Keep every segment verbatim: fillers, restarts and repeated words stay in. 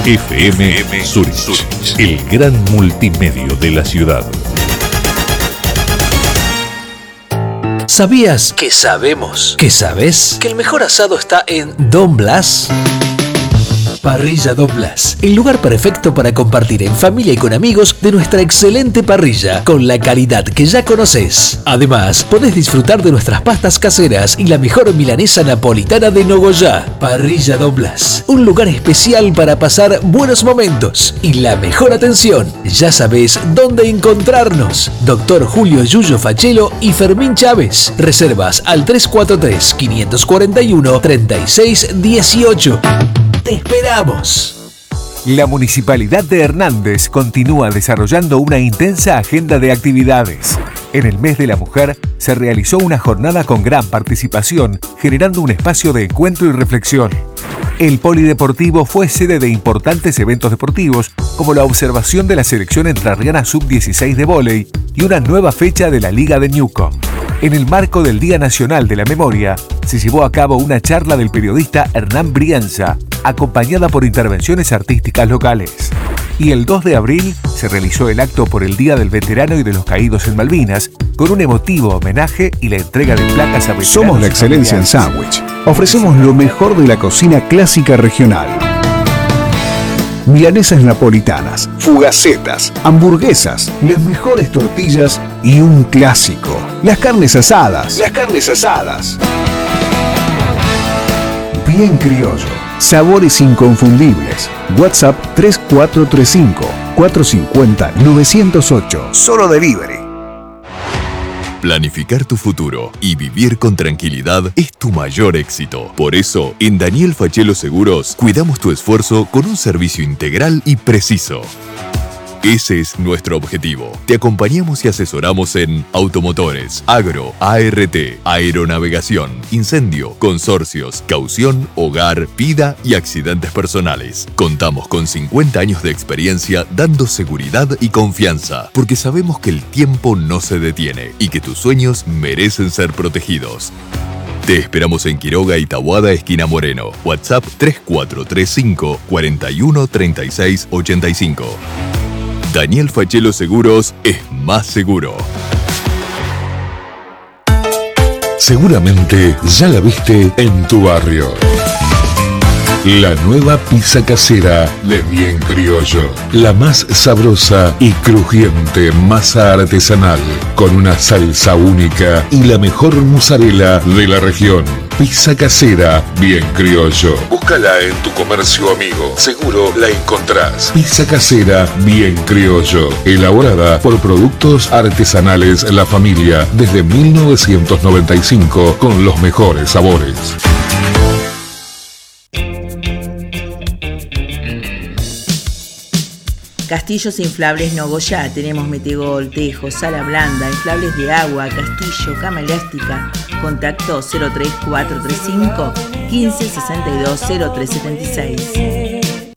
F M Zurich, el gran multimedio de la ciudad. ¿Sabías que sabemos que sabes que el mejor asado está en Don Blas? Parrilla Don Blas, el lugar perfecto para compartir en familia y con amigos de nuestra excelente parrilla, con la calidad que ya conoces. Además, podés disfrutar de nuestras pastas caseras y la mejor milanesa napolitana de Nogoyá. Parrilla Don Blas, un lugar especial para pasar buenos momentos y la mejor atención. Ya sabés dónde encontrarnos. Doctor Julio Yuyo Fachelo y Fermín Chávez. Reservas al tres cuatro tres, cinco cuatro uno, tres seis uno ocho. ¡Te esperamos! La Municipalidad de Hernández continúa desarrollando una intensa agenda de actividades. En el mes de la mujer se realizó una jornada con gran participación, generando un espacio de encuentro y reflexión. El Polideportivo fue sede de importantes eventos deportivos, como la observación de la selección entrerriana sub dieciséis de vóley y una nueva fecha de la Liga de Newcom. En el marco del Día Nacional de la Memoria, se llevó a cabo una charla del periodista Hernán Brianza, acompañada por intervenciones artísticas locales. Y el dos de abril se realizó el acto por el Día del Veterano y de los Caídos en Malvinas, con un emotivo homenaje y la entrega de placas a veteranos. Somos la excelencia en sándwich. Ofrecemos lo mejor de la cocina clásica regional. Milanesas napolitanas, fugacetas, hamburguesas, las mejores tortillas y un clásico, las carnes asadas. Las carnes asadas. Bien criollo, sabores inconfundibles. WhatsApp tres cuatro tres cinco, cuatro cinco cero, nueve cero ocho. Solo delivery. Planificar tu futuro y vivir con tranquilidad es tu mayor éxito. Por eso, en Daniel Fachelo Seguros, cuidamos tu esfuerzo con un servicio integral y preciso. Ese es nuestro objetivo. Te acompañamos y asesoramos en automotores, agro, A R T, aeronavegación, incendio, consorcios, caución, hogar, vida y accidentes personales. Contamos con cincuenta años de experiencia dando seguridad y confianza, porque sabemos que el tiempo no se detiene y que tus sueños merecen ser protegidos. Te esperamos en Quiroga y Taboada, esquina Moreno. WhatsApp tres cuatro tres cinco, cuatro uno, tres seis ocho cinco. Daniel Fachelo Seguros es más seguro. Seguramente ya la viste en tu barrio. La nueva pizza casera de Bien Criollo. La más sabrosa y crujiente masa artesanal, con una salsa única y la mejor mozzarella de la región. Pizza casera Bien Criollo. Búscala en tu comercio amigo. Seguro la encontrás. Pizza casera Bien Criollo. Elaborada por productos artesanales La Familia desde mil novecientos noventa y cinco con los mejores sabores. Castillos inflables Nogoyá. Tenemos metegol, tejo, sala blanda, inflables de agua, castillo, cama elástica. Contacto cero tres cuatro tres cinco, uno cinco seis dos, cero tres siete seis.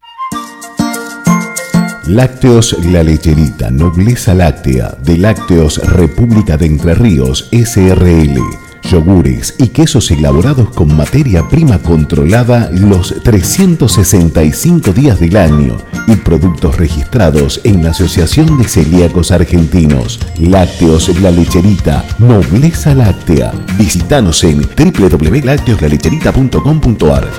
Lácteos La Lecherita, nobleza láctea, de Lácteos República de Entre Ríos, S R L. Yogures y quesos elaborados con materia prima controlada los trescientos sesenta y cinco días del año y productos registrados en la Asociación de Celíacos Argentinos. Lácteos La Lecherita, nobleza láctea. Visítanos en w w w punto lácteos la lecherita punto com punto a r.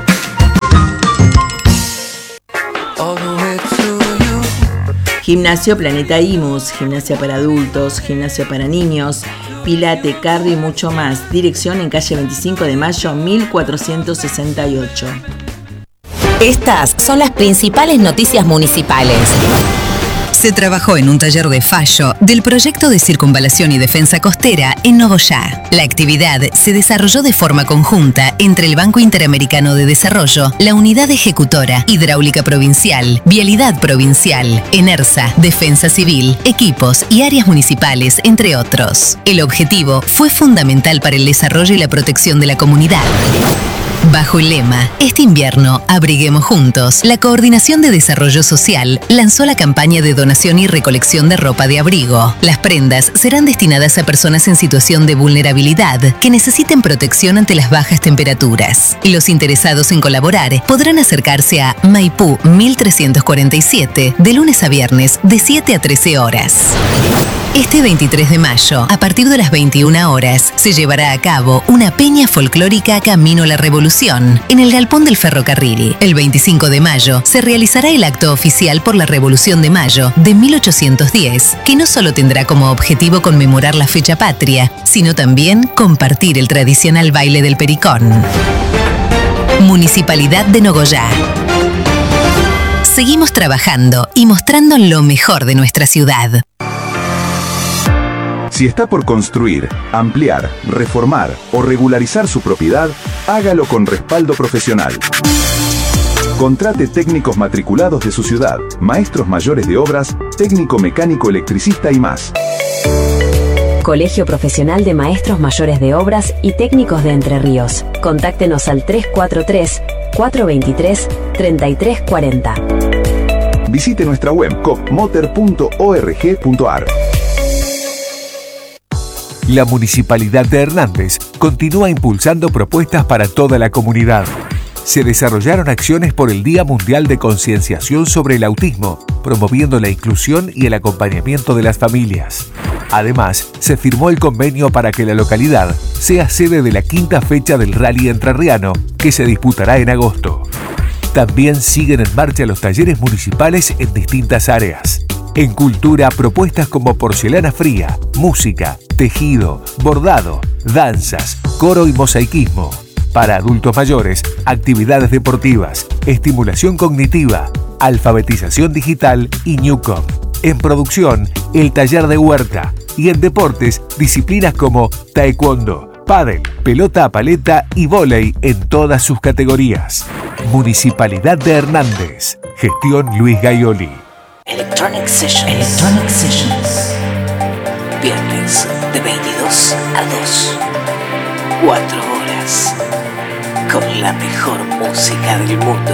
Gimnasio Planeta Imus, gimnasia para adultos, gimnasio para niños, pilate, cardio y mucho más. Dirección en calle veinticinco de mayo, mil cuatrocientos sesenta y ocho. Estas son las principales noticias municipales. Se trabajó en un taller de fallo del proyecto de circunvalación y defensa costera en Nogoyá. La actividad se desarrolló de forma conjunta entre el Banco Interamericano de Desarrollo, la Unidad Ejecutora, Hidráulica Provincial, Vialidad Provincial, ENERSA, Defensa Civil, equipos y áreas municipales, entre otros. El objetivo fue fundamental para el desarrollo y la protección de la comunidad. Bajo el lema Este invierno abriguemos juntos, la Coordinación de Desarrollo Social lanzó la campaña de donación y recolección de ropa de abrigo. Las prendas serán destinadas a personas en situación de vulnerabilidad que necesiten protección ante las bajas temperaturas. Los interesados en colaborar podrán acercarse a Maipú mil trescientos cuarenta y siete de lunes a viernes de siete a trece horas. Este veintitrés de mayo, a partir de las veintiuna horas, se llevará a cabo una peña folclórica Camino a la Revolución en el Galpón del Ferrocarril. El veinticinco de mayo se realizará el acto oficial por la Revolución de Mayo de mil ochocientos diez, que no solo tendrá como objetivo conmemorar la fecha patria, sino también compartir el tradicional baile del pericón. Municipalidad de Nogoyá. Seguimos trabajando y mostrando lo mejor de nuestra ciudad. Si está por construir, ampliar, reformar o regularizar su propiedad, hágalo con respaldo profesional. Contrate técnicos matriculados de su ciudad, maestros mayores de obras, técnico mecánico electricista y más. Colegio Profesional de Maestros Mayores de Obras y Técnicos de Entre Ríos. Contáctenos al tres cuatro tres, cuatro dos tres, tres tres cuatro cero. Visite nuestra web copmoter punto org punto ar. La Municipalidad de Hernández continúa impulsando propuestas para toda la comunidad. Se desarrollaron acciones por el Día Mundial de Concienciación sobre el Autismo, promoviendo la inclusión y el acompañamiento de las familias. Además, se firmó el convenio para que la localidad sea sede de la quinta fecha del Rally Entrerriano, que se disputará en agosto. También siguen en marcha los talleres municipales en distintas áreas. En cultura, propuestas como porcelana fría, música, tejido, bordado, danzas, coro y mosaicismo. Para adultos mayores, actividades deportivas, estimulación cognitiva, alfabetización digital y Newcom. En producción, el taller de huerta. Y en deportes, disciplinas como taekwondo, pádel, pelota a paleta y vóley en todas sus categorías. Municipalidad de Hernández. Gestión Luis Gaioli. Electronic Sessions. Electronic Sessions. Viernes de veintidós a dos. Cuatro horas. Con la mejor música del mundo.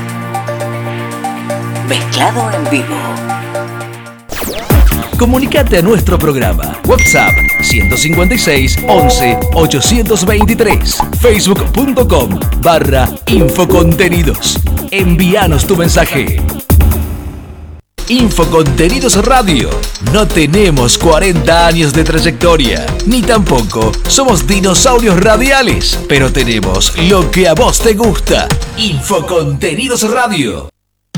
Mezclado en vivo. Comunicate a nuestro programa. WhatsApp ciento cincuenta y seis, once, ochocientos veintitrés. Facebook punto com barra Infocontenidos. Envíanos tu mensaje. Infocontenidos Radio. No tenemos cuarenta años de trayectoria, ni tampoco somos dinosaurios radiales, pero tenemos lo que a vos te gusta. Infocontenidos Radio.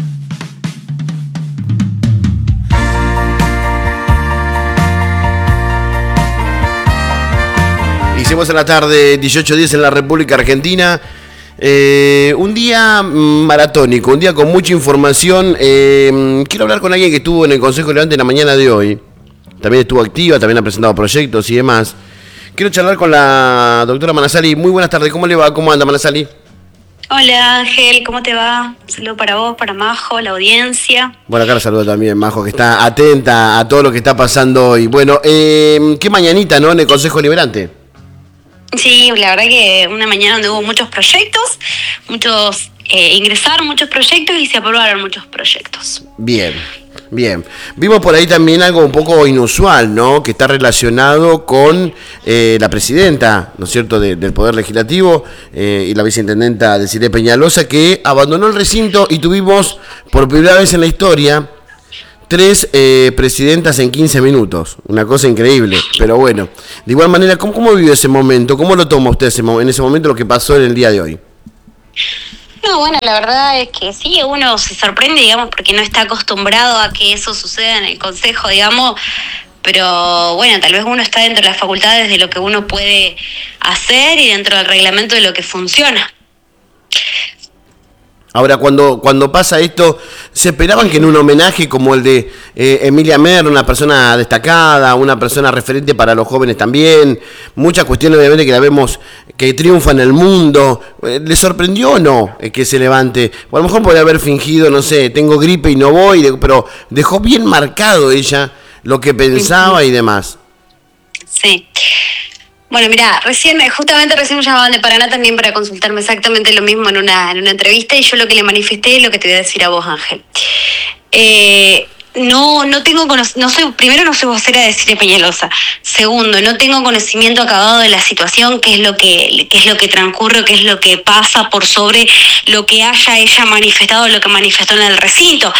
Hicimos en la tarde dieciocho diez en la República Argentina. Eh, un día maratónico, un día con mucha información. Eh, quiero hablar con alguien que estuvo en el Consejo Liberante en la mañana de hoy. También estuvo activa, también ha presentado proyectos y demás. Quiero charlar con la doctora Manasali. Muy buenas tardes, ¿cómo le va? ¿Cómo anda, Manasali? Hola Ángel, ¿cómo te va? Un saludo para vos, para Majo, la audiencia. Bueno, acá la saludo también, Majo, que está atenta a todo lo que está pasando hoy. Bueno, eh, qué mañanita, ¿no? En el Consejo Liberante. Sí, la verdad que una mañana donde hubo muchos proyectos, muchos eh, ingresaron muchos proyectos y se aprobaron muchos proyectos. Bien, bien. Vimos por ahí también algo un poco inusual, ¿no? Que está relacionado con eh, la presidenta, ¿no es cierto?, de, del Poder Legislativo eh, y la viceintendenta Desiree Peñalosa, que abandonó el recinto y tuvimos por primera vez en la historia tres eh, presidentas en quince minutos, una cosa increíble, pero bueno, de igual manera, ¿cómo, cómo vivió ese momento? ¿Cómo lo toma usted ese, en ese momento lo que pasó en el día de hoy? No, bueno, la verdad es que sí, uno se sorprende, digamos, porque no está acostumbrado a que eso suceda en el Consejo, digamos, pero bueno, tal vez uno está dentro de las facultades de lo que uno puede hacer y dentro del reglamento de lo que funciona. Ahora, cuando, cuando pasa esto, ¿se esperaban que en un homenaje como el de eh, Emilia Mer, una persona destacada, una persona referente para los jóvenes también, muchas cuestiones obviamente que la vemos que triunfa en el mundo, eh, ¿le sorprendió o no eh, que se levante? O a lo mejor podría haber fingido, no sé, tengo gripe y no voy, pero dejó bien marcado ella lo que pensaba y demás. Sí. Bueno, mira, recién, justamente recién me llamaban de Paraná también para consultarme exactamente lo mismo en una, en una entrevista, y yo lo que le manifesté es lo que te voy a decir a vos, Ángel. Eh, no, no tengo cono- no soy, primero no soy vocera de Cire Peñalosa. Segundo, no tengo conocimiento acabado de la situación, qué es lo que, qué es lo que transcurre, qué es lo que pasa por sobre lo que haya ella manifestado, lo que manifestó en el recinto.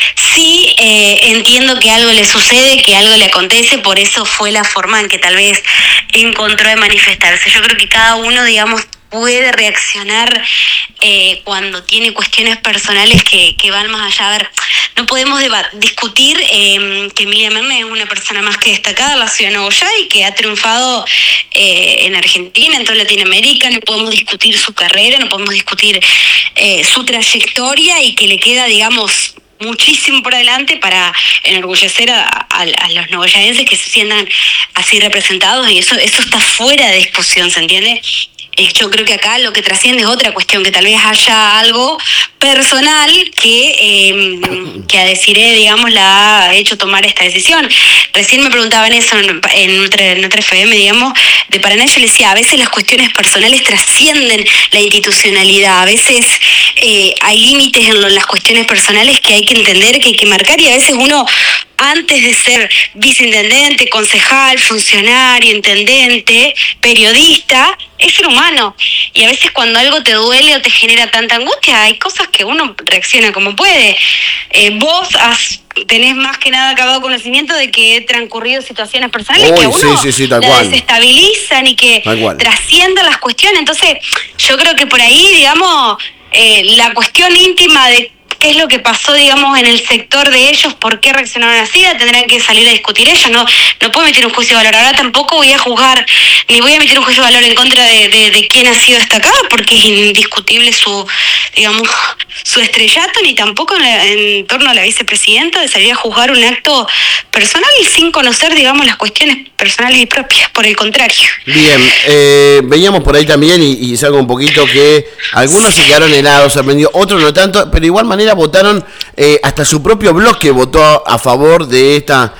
Sí, eh, entiendo que algo le sucede, que algo le acontece, por eso fue la forma en que tal vez encontró de manifestarse. Yo creo que cada uno, digamos, puede reaccionar eh, cuando tiene cuestiones personales que, que van más allá. A ver, no podemos deba- discutir eh, que Miriam Meme es una persona más que destacada en la ciudad de Nogoyá y que ha triunfado eh, en Argentina, en toda Latinoamérica. No podemos discutir su carrera, no podemos discutir eh, su trayectoria, y que le queda, digamos, muchísimo por delante para enorgullecer a, a, a los nogoyaenses que se sientan así representados, y eso, eso está fuera de discusión, ¿se entiende? Yo creo que acá lo que trasciende es otra cuestión, que tal vez haya algo personal que, eh, que a Desiree, digamos, la ha hecho tomar esta decisión. Recién me preguntaban eso en, en, otra, en otra F M, digamos, de Paraná. Yo le decía, a veces las cuestiones personales trascienden la institucionalidad, a veces eh, hay límites en lo, las cuestiones personales que hay que entender, que hay que marcar, y a veces uno, antes de ser viceintendente, concejal, funcionario, intendente, periodista, es ser humano. Y a veces cuando algo te duele o te genera tanta angustia, hay cosas que uno reacciona como puede. Eh, vos has, tenés más que nada acabado conocimiento de que he transcurrido situaciones personales Uy, que a uno sí, sí, sí, tal la cual. desestabilizan y que trasciendan las cuestiones. Entonces, yo creo que por ahí, digamos, eh, la cuestión íntima de qué es lo que pasó, digamos, en el sector de ellos, por qué reaccionaron así, la tendrán que salir a discutir ellos. No, no puedo emitir un juicio de valor. Ahora tampoco voy a juzgar, ni voy a emitir un juicio de valor en contra de, de, de quién ha sido destacado, porque es indiscutible su, digamos, su estrellato, ni tampoco en, la, en torno a la vicepresidenta de salir a juzgar un acto personal sin conocer, digamos, las cuestiones personales y propias, por el contrario. Bien, eh, veíamos por ahí también, y, y salgo un poquito, que algunos se quedaron helados, sorprendidos, otros no tanto, pero de igual manera votaron, eh, hasta su propio bloque votó a favor de esta,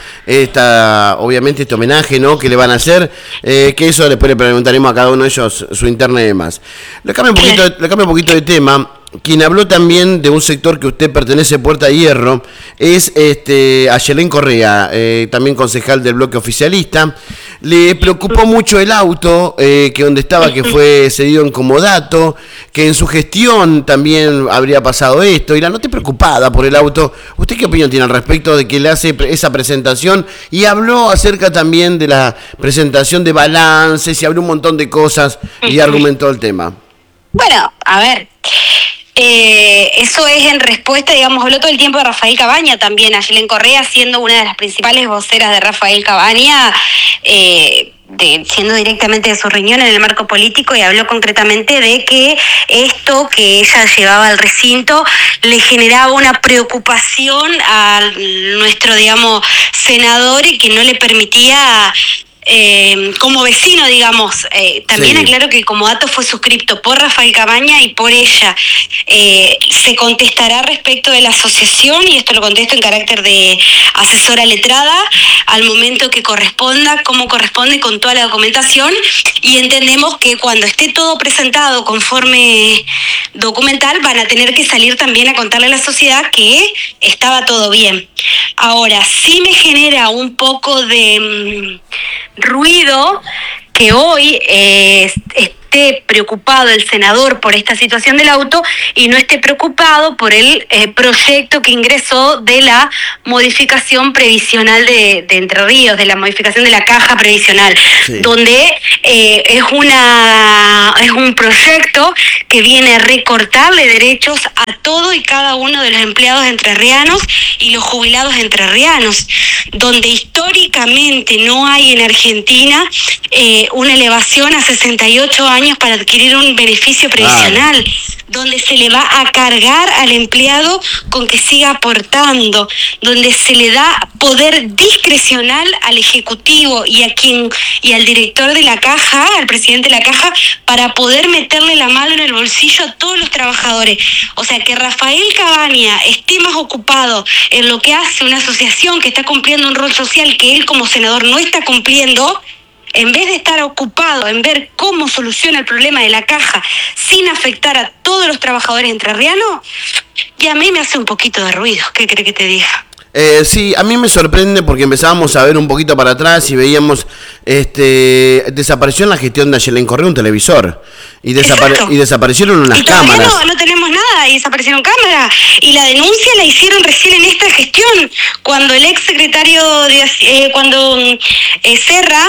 esta obviamente este homenaje, ¿no?, que le van a hacer, eh, que eso después le preguntaremos a cada uno de ellos su interna y demás. Le cambio un poquito, le cambio un poquito de tema. Quien habló también de un sector que usted pertenece, Puerta de Hierro, es este Ayelén Correa, eh, también concejal del bloque oficialista. Le preocupó mucho el auto, eh, que donde estaba, que fue cedido en comodato, que en su gestión también habría pasado esto, y la noté preocupada por el auto. ¿Usted qué opinión tiene al respecto de que le hace esa presentación? Y habló acerca también de la presentación de balances, y habló un montón de cosas, y argumentó el tema. Bueno, a ver... Eh, eso es en respuesta, digamos, habló todo el tiempo de Rafael Cabaña también, Ayelén Correa siendo una de las principales voceras de Rafael Cabaña, eh, de, siendo directamente de su riñón en el marco político, y habló concretamente de que esto que ella llevaba al recinto le generaba una preocupación a nuestro, digamos, senador, y que no le permitía... Eh, como vecino, digamos, eh, también sí. Aclaro que el comodato fue suscripto por Rafael Cabaña y por ella. Eh, se contestará respecto de la asociación, y esto lo contesto en carácter de asesora letrada, al momento que corresponda, como corresponde, con toda la documentación, y entendemos que cuando esté todo presentado conforme documental, van a tener que salir también a contarle a la sociedad que estaba todo bien. Ahora, sí me genera un poco de... ruido que hoy eh, esté preocupado el senador por esta situación del auto y no esté preocupado por el eh, proyecto que ingresó de la modificación previsional de, de Entre Ríos, de la modificación de la caja previsional, sí. donde eh, es una es un proyecto que viene a recortarle derechos a todo y cada uno de los empleados entrerrianos y los jubilados entrerrianos, donde históricamente no hay en Argentina eh, una elevación a sesenta y ocho años para adquirir un beneficio previsional, ah. donde se le va a cargar al empleado con que siga aportando, donde se le da poder discrecional al Ejecutivo y a quien y al director de la caja, al presidente de la caja, para poder meterle la mano en el bolsillo a todos los trabajadores. O sea, que Rafael Cabaña esté más ocupado en lo que hace una asociación que está cumpliendo un rol social que él como senador no está cumpliendo, en vez de estar ocupado en ver cómo soluciona el problema de la caja sin afectar a todos los trabajadores entrerrianos, y a mí me hace un poquito de ruido. ¿Qué cree que te diga? Eh, sí, a mí me sorprende porque empezábamos a ver un poquito para atrás y veíamos, este, desapareció en la gestión de Ayelen Correa un televisor y, desapare y desaparecieron unas y todavía cámaras. No, no tenemos nada y desaparecieron cámaras. Y la denuncia la hicieron recién en esta gestión, cuando el ex secretario de eh, cuando eh, Serra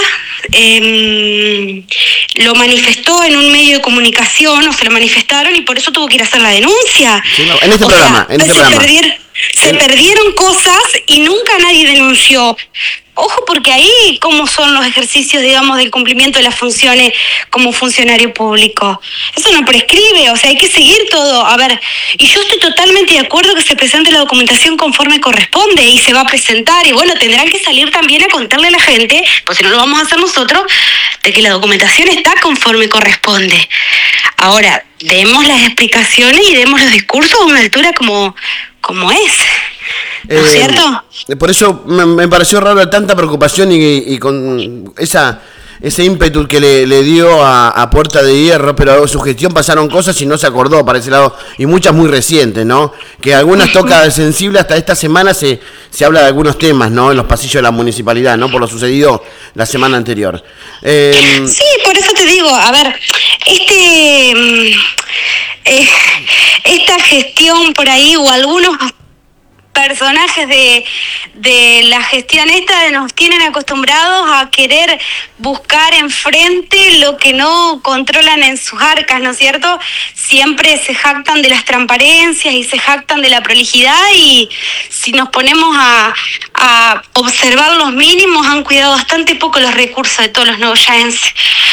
eh, lo manifestó en un medio de comunicación, o se lo manifestaron, y por eso tuvo que ir a hacer la denuncia. Sí, no, en este o programa, sea, en este se programa. Perdieron, se en... perdieron cosas y nunca nadie denunció. Ojo, porque ahí cómo son los ejercicios, digamos, del cumplimiento de las funciones como funcionario público. Eso no prescribe, o sea, hay que seguir todo. A ver, y yo estoy totalmente de acuerdo que se presente la documentación conforme corresponde, y se va a presentar, y bueno, tendrán que salir también a contarle a la gente, pues si no lo vamos a hacer nosotros, de que la documentación está conforme corresponde. Ahora, demos las explicaciones y demos los discursos a una altura como, como es. ¿No es eh, cierto? Por eso me, me pareció raro tanta preocupación y, y con esa ese ímpetu que le, le dio a, a Puerta de Hierro, pero a su gestión pasaron cosas y no se acordó para ese lado, y muchas muy recientes, ¿no? Que algunas toca sensible, hasta esta semana se, se habla de algunos temas, ¿no? En los pasillos de la municipalidad, ¿no? Por lo sucedido la semana anterior. Eh, sí, por eso te digo, a ver, este eh, esta gestión por ahí, o algunos personajes de, de la gestión esta nos tienen acostumbrados a querer buscar enfrente lo que no controlan en sus arcas, ¿no es cierto? Siempre se jactan de las transparencias y se jactan de la prolijidad, y si nos ponemos a, a observar los mínimos, han cuidado bastante poco los recursos de todos los nogoyaenses.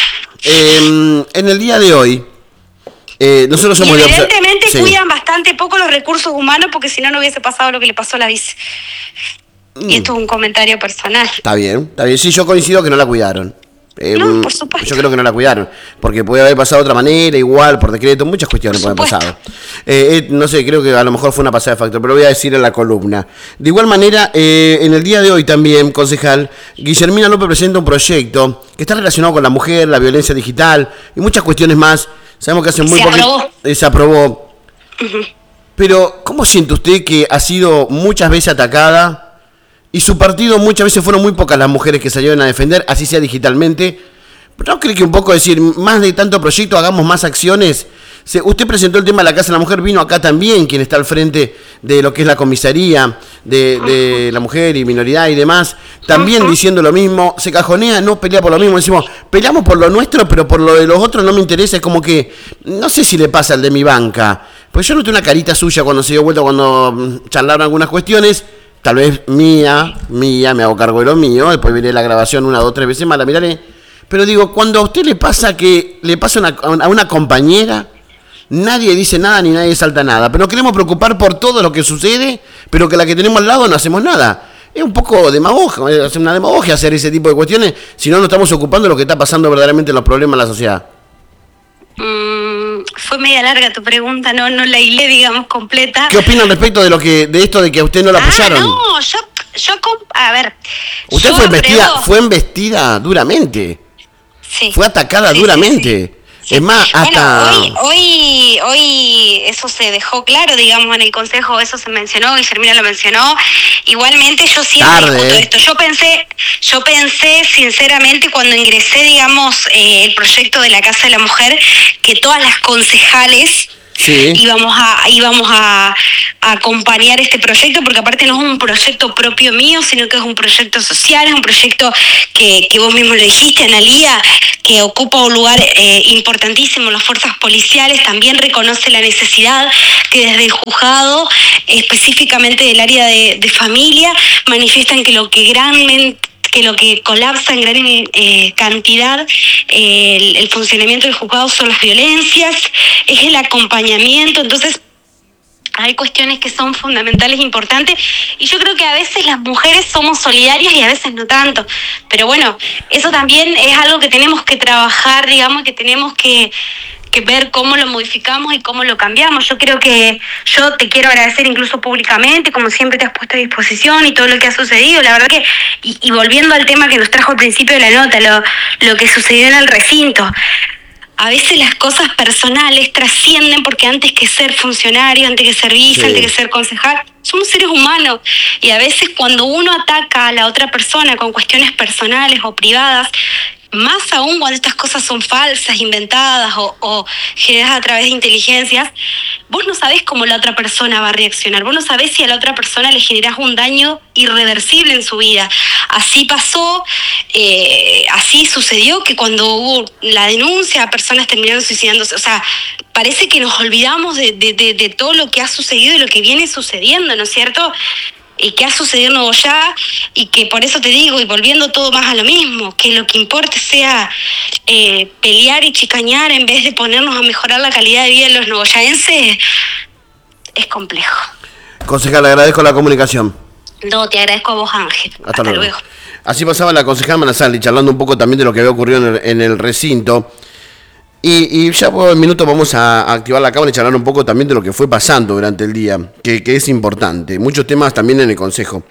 eh, en el día de hoy, Eh, nosotros somos y evidentemente sí. cuidan bastante poco los recursos humanos, porque si no, no hubiese pasado lo que le pasó a la vice. Mm. Y esto es un comentario personal. Está bien, está bien. Sí, yo coincido que no la cuidaron. Eh, no, por supuesto. Yo creo que no la cuidaron, porque puede haber pasado de otra manera, igual, por decreto, muchas cuestiones pueden haber pasado. Eh, eh, no sé, creo que a lo mejor fue una pasada de factor, pero lo voy a decir en la columna. De igual manera, eh, en el día de hoy también, concejal, Guillermina López presenta un proyecto que está relacionado con la mujer, la violencia digital y muchas cuestiones más. Sabemos que hace muy poco se aprobó. Uh-huh. Pero, ¿cómo siente usted que ha sido muchas veces atacada y su partido muchas veces fueron muy pocas las mujeres que salieron a defender, así sea digitalmente? ¿No cree que un poco decir, más de tanto proyecto, hagamos más acciones? Se, usted presentó el tema de la Casa de la Mujer, vino acá también quien está al frente de lo que es la comisaría de, de la mujer y minoridad y demás, también diciendo lo mismo. Se cajonea, no pelea por lo mismo, decimos, peleamos por lo nuestro, pero por lo de los otros no me interesa. Es como que, no sé si le pasa al de mi banca, pues yo noté una carita suya cuando se dio vuelta, cuando charlaron algunas cuestiones, tal vez mía, mía, me hago cargo de lo mío, después veré la grabación una, dos, tres veces más, la miraré. Pero digo, cuando a usted le pasa que le pasa una, a una compañera, nadie dice nada ni nadie salta nada, pero nos queremos preocupar por todo lo que sucede, pero que la que tenemos al lado no hacemos nada. Es un poco demagogia, es una demagogia hacer ese tipo de cuestiones, si no nos estamos ocupando de lo que está pasando verdaderamente en los problemas de la sociedad. Mm, fue media larga tu pregunta, no no la hilé, digamos, completa. ¿Qué opinan respecto de lo que de esto de que a usted no la apoyaron? Ah, no, yo, yo, a ver. Usted yo fue embestida, apruebo. fue embestida duramente. Sí. Fue atacada sí, duramente. Sí, sí. Es más, hasta... Bueno, hoy, hoy, hoy eso se dejó claro, digamos, en el Consejo, eso se mencionó, Guillermina lo mencionó. Igualmente yo siempre Tarde. discuto esto. Yo pensé, yo pensé sinceramente cuando ingresé, digamos, eh, el proyecto de la Casa de la Mujer, que todas las concejales sí. íbamos a íbamos a, a acompañar este proyecto, porque aparte no es un proyecto propio mío, sino que es un proyecto social, es un proyecto que, que vos mismo lo dijiste, Analía, que ocupa un lugar eh, importantísimo en las fuerzas policiales, también reconoce la necesidad que desde el juzgado, específicamente del área de, de familia, manifiestan que lo que granmente que lo que colapsa en gran eh, cantidad eh, el, el funcionamiento del juzgado son las violencias, es el acompañamiento. Entonces hay cuestiones que son fundamentales, importantes, y yo creo que a veces las mujeres somos solidarias y a veces no tanto, pero bueno, eso también es algo que tenemos que trabajar, digamos, que tenemos que que ver cómo lo modificamos y cómo lo cambiamos. Yo creo que yo te quiero agradecer incluso públicamente, como siempre te has puesto a disposición y todo lo que ha sucedido. La verdad que, y, y volviendo al tema que nos trajo al principio de la nota, lo, lo que sucedió en el recinto. A veces las cosas personales trascienden porque antes que ser funcionario, antes que ser vice, sí. antes que ser concejal, somos seres humanos. Y a veces cuando uno ataca a la otra persona con cuestiones personales o privadas, más aún cuando estas cosas son falsas, inventadas o, o generadas a través de inteligencias, vos no sabés cómo la otra persona va a reaccionar. Vos no sabés si a la otra persona le generás un daño irreversible en su vida. Así pasó, eh, así sucedió que cuando hubo la denuncia, personas terminaron suicidándose. O sea, parece que nos olvidamos de, de, de, de todo lo que ha sucedido y lo que viene sucediendo, ¿no es cierto? Y que ha sucedido en Nogoyá, y que por eso te digo, y volviendo todo más a lo mismo, que lo que importe sea eh, pelear y chicañar en vez de ponernos a mejorar la calidad de vida de los nogoyaenses, es complejo. Concejal, le agradezco la comunicación. No, te agradezco a vos, Ángel. Hasta, Hasta luego. luego. Así pasaba la concejal Manasali, charlando un poco también de lo que había ocurrido en el, en el recinto. Y, y ya por un minuto vamos a activar la cámara y charlar un poco también de lo que fue pasando durante el día, que, que es importante. Muchos temas también en el Consejo.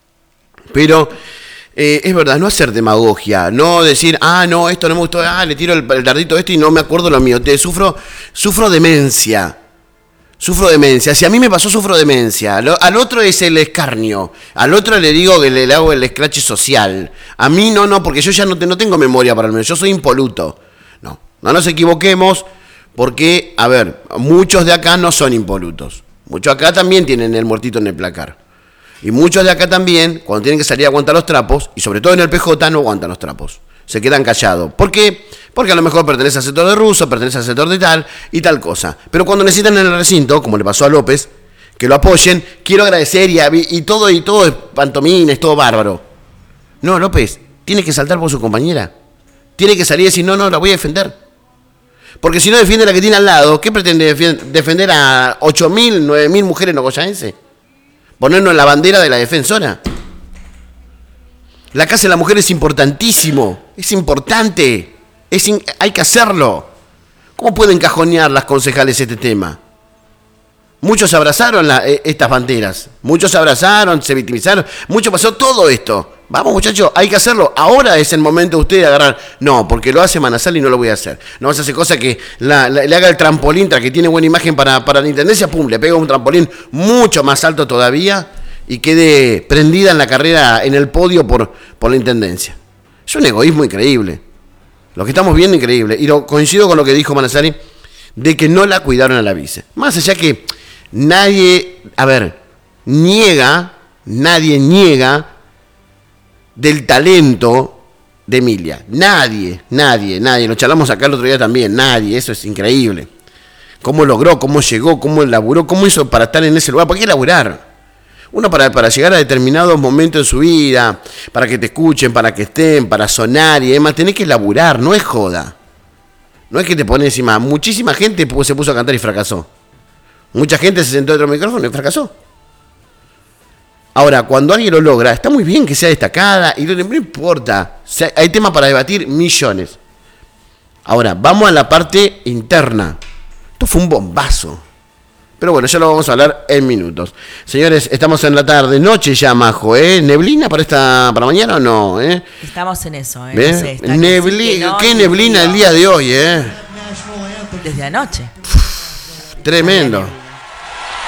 Pero eh, es verdad, no hacer demagogia, no decir, ah, no, esto no me gustó, ah, le tiro el, el dardito este y no me acuerdo lo mío. Te sufro, sufro demencia. Sufro demencia. Si a mí me pasó, sufro demencia. Al, al otro es el escarnio. Al otro le digo que le, le hago el escrache social. A mí no, no, porque yo ya no, te, no tengo memoria para el menos. Yo soy impoluto. No. No nos equivoquemos, porque, a ver, muchos de acá no son impolutos. Muchos acá también tienen el muertito en el placar. Y muchos de acá también, cuando tienen que salir a aguantar los trapos, y sobre todo en el P J, no aguantan los trapos. Se quedan callados. ¿Por qué? Porque a lo mejor pertenece al sector de ruso, pertenece al sector de tal y tal cosa. Pero cuando necesitan en el recinto, como le pasó a López, que lo apoyen, quiero agradecer y, y todo, y todo es pantomina, es todo bárbaro. No, López, tiene que saltar por su compañera. Tiene que salir y decir, no, no, la voy a defender. Porque si no defiende a la que tiene al lado, ¿qué pretende defender a ocho mil, nueve mil mujeres nogoyaenses? Ponernos en la bandera de la defensora. La Casa de la Mujer es importantísimo, es importante, es in- hay que hacerlo. ¿Cómo pueden cajonear las concejales este tema? Muchos abrazaron la, eh, estas banderas, muchos se abrazaron, se victimizaron, mucho pasó todo esto. Vamos, muchachos, hay que hacerlo. Ahora es el momento de ustedes de agarrar. No, porque lo hace Manasali y no lo voy a hacer. No vas a hacer cosa que la, la, le haga el trampolín, tras que tiene buena imagen para, para la intendencia, pum, le pega un trampolín mucho más alto todavía y quede prendida en la carrera, en el podio por, por la intendencia. Es un egoísmo increíble. Lo que estamos viendo, increíble. Y lo, coincido con lo que dijo Manasali, de que no la cuidaron a la vice. Más allá que nadie, a ver, niega, nadie niega del talento de Emilia. Nadie, nadie, nadie. Lo charlamos acá el otro día también. Nadie, eso es increíble. Cómo logró, cómo llegó, cómo laburó, cómo hizo para estar en ese lugar. ¿Para qué laburar? Uno para, para llegar a determinados momentos en su vida, para que te escuchen, para que estén, para sonar y demás, tenés que laburar, no es joda. No es que te pones encima. Muchísima gente se puso a cantar y fracasó. Mucha gente se sentó dentro del micrófono y fracasó. Ahora, cuando alguien lo logra, está muy bien que sea destacada y no, no importa. O sea, hay temas para debatir millones. Ahora, vamos a la parte interna. Esto fue un bombazo. Pero bueno, ya lo vamos a hablar en minutos. Señores, estamos en la tarde, noche ya, Majo, ¿eh? ¿Neblina para esta para mañana o no? ¿eh? Estamos en eso, ¿eh? ¿Ves? No sé, está Nebli- que no, ¿Qué neblina el día de hoy, eh? desde anoche. Tremendo.